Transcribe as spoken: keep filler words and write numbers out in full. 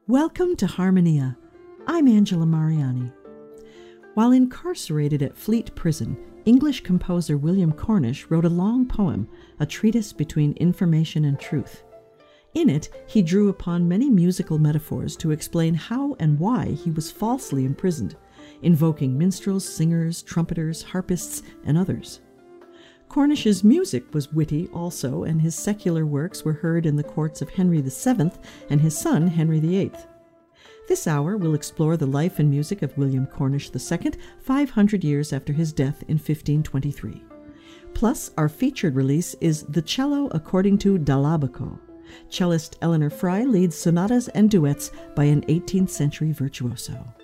Welcome to Harmonia. I'm Angela Mariani. While incarcerated at Fleet Prison, English composer William Cornish wrote a long poem, a treatise between information and truth. In it, he drew upon many musical metaphors to explain how and why he was falsely imprisoned, invoking minstrels, singers, trumpeters, harpists, and others. Cornish's music was witty also, and his secular works were heard in the courts of Henry the Seventh and his son Henry the Eighth. This hour will explore the life and music of William Cornish the Second, five hundred years after his death in fifteen twenty-three. Plus, our featured release is The Cello According to Dall'Abaco. Cellist Eleanor Fry leads sonatas and duets by an eighteenth century virtuoso.